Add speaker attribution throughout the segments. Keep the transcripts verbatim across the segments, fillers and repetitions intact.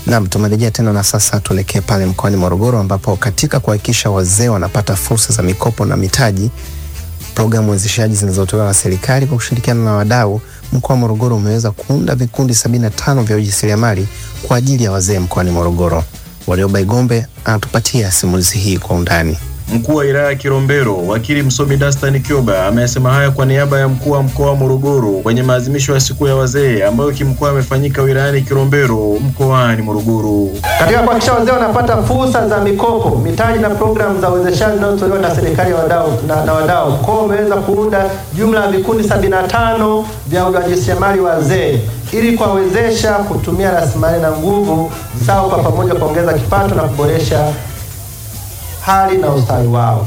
Speaker 1: Naam, tumerejea tena na sasa tuelekee pale mkoani Morogoro ambapo katika kuhakikisha wazee wanapata fursa za mikopo na mitaji, programu wezeshaji zinazotolewa na serikali kwa kushirikiana na wadau, mkoa wa Morogoro umeweza kuunda vikundi sabini na tano vya ujasiriamali kwa ajili ya wazee mkoani Morogoro. Warioba Igombe anatupatia simulizi hii kwa undani.
Speaker 2: Mkuu wa wilaya ya Kilombero, wakili msomi Dastan Kyoba, amesema haya kwa niaba ya mkuu wa mkoa wa Morogoro kwenye maadhimisho ya siku ya wazee ambayo kimkoa yamefanyika wilayani Kilombero mkoani Morogoro.
Speaker 3: Katika kuhakikisha wazee wanapata fursa za mikopo, mitaji na programu za uwezeshaji zinazotolewa na serikali ya wadau na, na wadau, mkoa umeweza kuunda jumla ya vikundi sabini na tano vya ujasiriamali wazee ili kuwawezesha kutumia rasilimali na nguvu zao kwa pamoja kuongeza kipato na kuboresha hali na ustawi wao.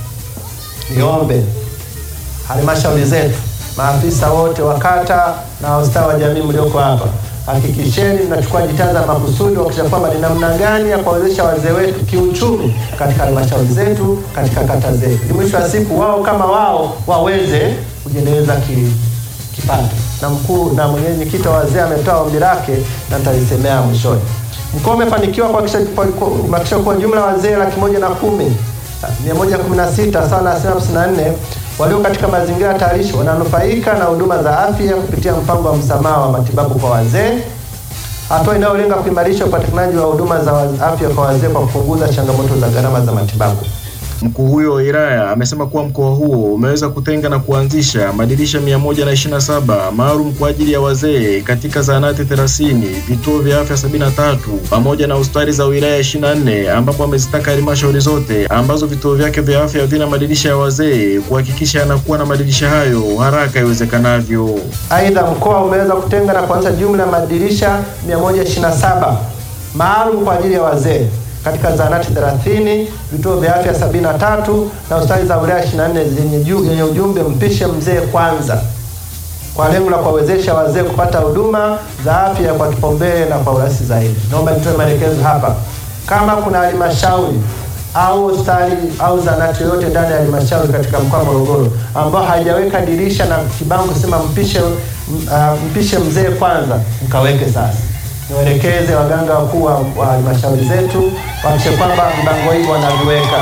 Speaker 3: Niombe halmashauri zetu, maafisa wote wa kata na ustawi wa jamii mlioko hapa, hakikisheni mnachukua jitihada za makusudi kuhakikisha kwamba ni namna gani ya kuwawezesha wazee wetu kiuchumi katika halmashauri zetu, katika kata zetu. Ni mwisho wa siku wao kama wao waweze kujiendeleza ki, kipato. Na mkuu na mwenyekiti wa wazee ametoa ombi lake na nitalisemea mwishoni. Mkoa umefanikiwa kuhakikisha kwa jumla wazee laki moja na kumi mia moja kumi na sita sawa na asilimia hamsini na nne walio katika mazingira hatarishi wananufaika na huduma za afya kupitia mpango wa msamaha wa matibabu kwa wazee, hatua inayolenga kuimarisha upatikanaji wa huduma za afya kwa wazee kwa kupunguza changamoto za gharama za matibabu.
Speaker 2: Mkuu huyo wa wilaya amesema kuwa mkoa huo umeweza kutenga na kuanzisha madirisha mia moja na ishirini na saba maalum kwa ajili ya wazee katika zahanati thelathini, vituo vya afya sabini na tatu pamoja na hospitali za wilaya ishirini na nne, ambapo amezitaka halmashauri zote ambazo vituo vyake vya afya vina madirisha ya wazee kuhakikisha yanakuwa na madirisha hayo haraka iwezekanavyo.
Speaker 3: Aidha, mkoa umeweza kutenga na kuanzisha jumla ya madirisha mia moja ishirini na saba maalum kwa ajili ya wazee katika zahanati thelathini, vituo vya afya sabini na tatu na hospitali za wilaya ishirini na nne zenye yenye ujumbe mpishe mzee kwanza, kwa lengo la kuwawezesha wazee kupata huduma za afya kwa kipaumbele na kwa urahisi zaidi. Naomba nitoe maelekezo hapa. Kama kuna halmashauri au hospitali au zahanati yoyote ndani ya halmashauri katika mkoa wa Morogoro ambao haijaweka dirisha na kibango kusema mpishe uh, mpishe mzee kwanza, mkaweke sasa. Niwaelekeze waganga wakuu wa halmashauri zetu wahakikishe kwamba vibango hivi wanaviweka.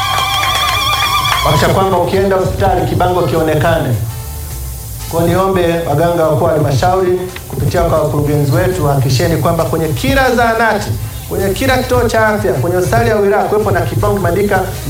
Speaker 3: Wahakikishe kwamba ukienda hospitali kibango kionekane. Kwa niombe waganga wakuu wa halmashauri kupitia kwa wakurugenzi wetu hakikisheni kwamba kwenye kila zahanati, kwenye kila kituo cha afya, kwenye hospitali ya wilaya kuwepo na kibango kimeandika